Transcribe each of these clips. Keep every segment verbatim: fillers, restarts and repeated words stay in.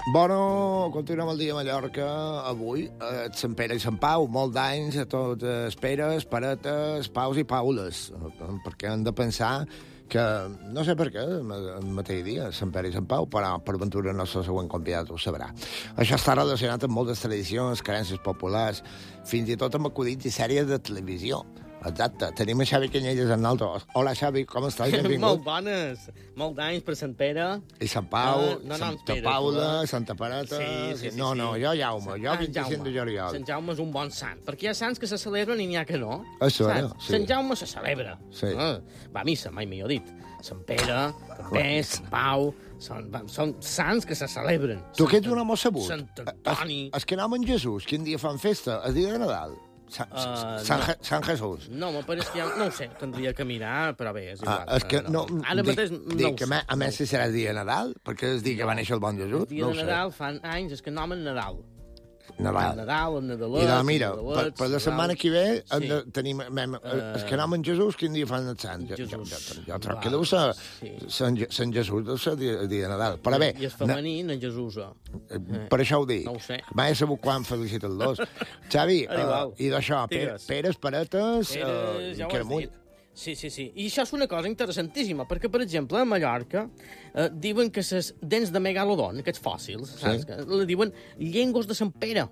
Bueno, continuem el dia a Mallorca. Avui, a Sant Pere i Sant Pau, molt d'anys a tots esperes, paretes, paus i paules, perquè han de pensar que, no sé per què, el mateix dia, Sant Pere i Sant Pau, però per ventura el nostre següent convidat ho sabrà. Això està relacionat amb moltes tradicions, creences populars, fins i tot amb acudits i sèries de televisió. Exacte. Tenim a Xavi Canyelles en alto. Hola, Xavi, com estàs? Benvingut. Molt bones. Molt d'anys per Sant Pere. I Sant Pau, uh, no, no, Santa espera, Paula, tu, Santa Pareta... Sí, sí, sí, no, sí. no, jo Jaume, jo Sant vint-i-cinc Jaume. de juliol. Sant Jaume és un bon sant, perquè hi ha sants que se celebren i n'hi ha que no. Això, eh? Sí. Sant Jaume se celebra. Sí. Uh, va a missa, mai millor dit. Sant Pere, Pes, Sant Pau... Són, són sants que se celebren. Tu que ets un home sabut. Sant Antoni... És que anem amb Jesús, quin dia fan festa? El dia de Nadal. San, Uh, San, no. San Jesús. No, me pareix que ja... No ho sé, tindria que mirar, però bé, és igual. Ah, és que no, no. Ara dic, mateix no dic ho que sé. a més si serà el dia de Nadal, perquè és el dia que va néixer el bon Jesús. El dia no de Nadal fan anys, és que nomen Nadal. Nadal. El Nadal, el Nadalets... I de, mira, el per, Nadalets, per la setmana Nadal. que ve hem Sí. de tenir... Mem, uh, és que anem amb Jesús, quin dia fan els sants? Jo, jo, jo, jo, jo trobo que deu ser... Sí. Sant, Sant Jesús deu ser el dia, el dia de Nadal. Però bé... I és femení, na Jesús. Eh, Per això ho dic. No ho sé. Mai he sabut quan felicitar els dos. Xavi, uh, i d'això, per, Digues. peres, paretes, Peres, uh, ja ho has caramull. dit. Sí, sí, sí. I això és una cosa interessantíssima, perquè, per exemple, a Mallorca eh, diuen que les dents de megalodon, aquests fòssils, saps? Que le diuen llengües de Sant Pere.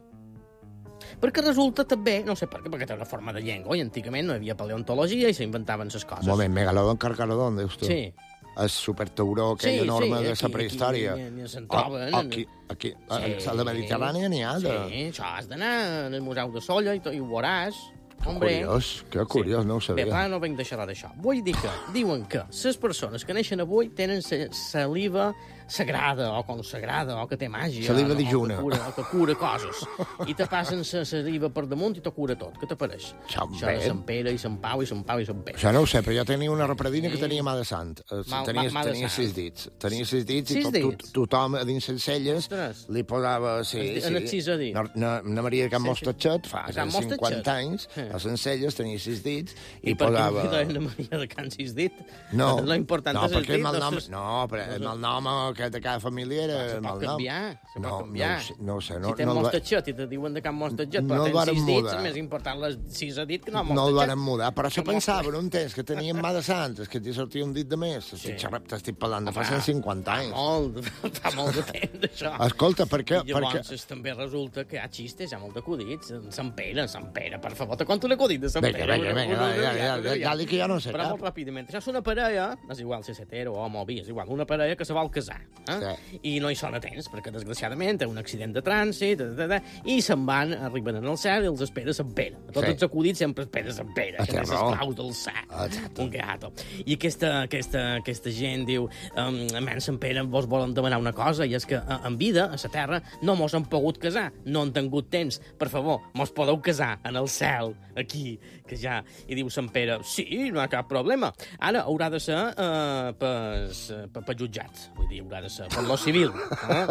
Perquè resulta també, no sé per què, perquè té una forma de llengua, i antigament no hi havia paleontologia i s'inventaven les coses. Un moment, megalodon, carcarodon, dius tu? Sí. El supertauró aquell Sí, enorme sí, de aquí- la prehistòria. aquí n'hi- n'hi se'n troben. Oh, aquí, aquí, Sí. a la Mediterrània n'hi ha de... Sí, això has d'anar al Museu de Solla i, to, i ho veuràs. Hombre. Curiós, que curiós, no ho sabia. Bé, clar, no vinc de xerrar d'això. Vull dir que diuen que les persones que neixen avui tenen sa- saliva sagrada o consagrada o que té màgia. Saliva o, dijuna. O que cura, o que cura coses. I te passen la saliva per damunt i te cura tot. Què t'apareix? Sant Això de Pere. Sant Pere i Sant Pau i Sant Pau i Sant Pere. Això no ho sé, però jo tenia una repredina Sí. que tenia mà de sant. Eh, Mà- tenia, mà- mà de tenia sant. sis dits. Tenia sis dits i Sis tot, tot, dits? tothom a dins les celles Ostres. li posava... Sí, En- sí. en el sisè dit. Na, na, na Maria de Can Sí, sí. Mostatxet, fa De Can cinquanta Mostatxet. anys, Sí. a les celles tenia sis dits i, I per què posava... no li deien a Maria de Can Sis dit? No, Lo important no, és el perquè el dit. malnom, doncs, no, però el malnom que de cada família era Se el pot malnom. canviar, se no, pot canviar. No, ho sé, no ho sé. No, si tens no, el va- Mostatxet i te diuen de Can Mostatxet, No però el tens varen sis dits, mudar. més important les sis a dit que no no el Mostatxet. varen mudar, però això Que pensava en un temps que tenien mà de sants, és que t'hi sortia un dit de més. Sí. Estic, xerrant, t'estic parlant de fa Home, cent cinquanta Fa anys. molt, fa molt de temps, això. Escolta, per què? I llavors Perquè... és, també resulta que hi ha xistes, hi ha molt d'acudits. Sant Pere, Sant Pere, per favor, te conto un acudit de Sant Vinga, Pere. vinga, una- vinga, una- ja, ja, una- ja, una- ja dic que jo no sé Però cap. molt ràpidament. Això és una parella, és igual si és hetero o home o bi, és igual, una parella que se vol casar. Eh? Sí. I no hi són a temps, perquè desgraciadament té un accident de trànsit, ta, ta, ta, i se'n van, arriben en el cel i els espera Sant Pere. A tots Sí. els acudits sempre espera Sant Pere, Ah, que té és raó. esclaus del cel. Exacte. Un gato. I aquesta, aquesta, aquesta gent diu, um, menys Sant Pere vos volen demanar una cosa, i és que uh, en vida, a la Terra, no mos han pogut casar, no han tingut temps. Per favor, mos podeu casar en el cel, aquí, que ja... I diu Sant Pere, sí, no hi ha cap problema. Ara haurà de ser uh, per, per, per jutjats. Vull dir, haurà de ser per lo civil. Eh?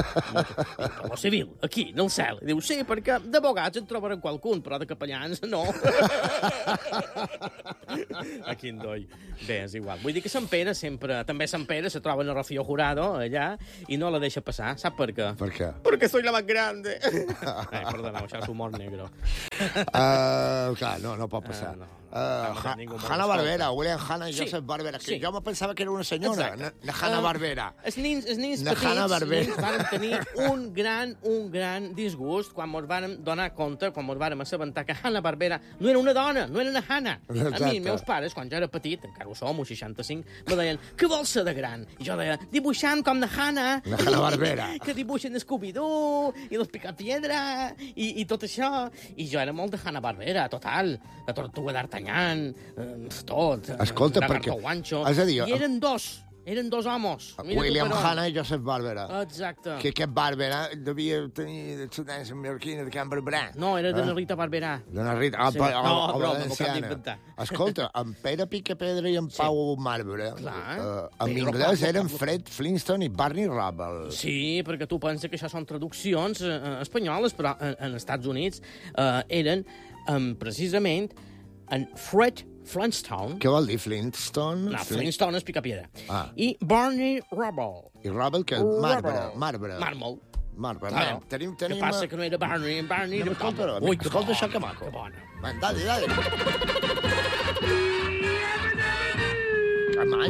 Per lo civil, aquí, en el cel. I diu, sí, perquè d'abogats en trobaran qualcun, però de capellans no. Aquí en doi. Bé, és igual. Vull dir que Sant Pere sempre... També Sant Pere se troba en el Rocío Jurado, allà, i no la deixa passar. Sap per què? Per què? Porque soy la más grande. Ai, perdoneu, això és humor negre. Uh, clar, no, no pot passar. Ah, no, no. Uh, Ah, ningú me'l Hanna-Barbera, William Hanna i Sí, Joseph Barbera, que sí. jo me pensava que era una senyora, Exacte. na- na Hanna-Barbera. Uh, els nins, els nins Na petits Hanna-Barbera. nins van tenir un gran, un gran disgust quan ens vàrem donar compte, quan ens vàrem assabentar que Hanna-Barbera no era una dona, no era una Hanna. A Exacte. mi, els meus pares, quan jo era petit, encara ho som, uns seixanta-cinc, me deien, què vols ser de gran? I jo deia, dibuixant com na Hanna. Na Hanna-Barbera. Que dibuixen Scooby-Doo i los Picapiedra i, i tot això. I jo era molt de Hanna-Barbera, total. La Tortuga d'Artagnan, eh, tot. Escolta, Lagarto perquè- Guancho. és a dir, I eren dos. Eren dos homes. Mira tu William per on. Hanna i Joseph Barbera. Exacte. Que aquest Barbera devia tenir descendència mallorquina de Can Barberà. No, era de Eh? na Rita Barberà. De la Rita, ah, Sí. pa- No, o, o broma, m'ho valenciana. acabo d'inventar. Escolta, en Pere Picapedra i en Pau Marbre, Clar. eh, en Pedro anglès Pablo eren Pablo. Fred Flintstone i Barney Rubble. Sí, perquè tu penses que això són traduccions eh, espanyoles, però en, en Estats Units eh, eren eh, precisament en Fred Flintstone. Què vol dir Flintstone? No, Flint- Flintstone és Picapiedra. Ah. I Barney Rubble. I Rubble, que és Rubble. marbre, marbre. Màrmol. Molt bé, Claro. nen, tenim... Què tenim... passa que no era Barney, Barney No era m'escolta, Tom. amic, Ui, que escolta bona, això, que maco. Que bona. Va, dale, dale.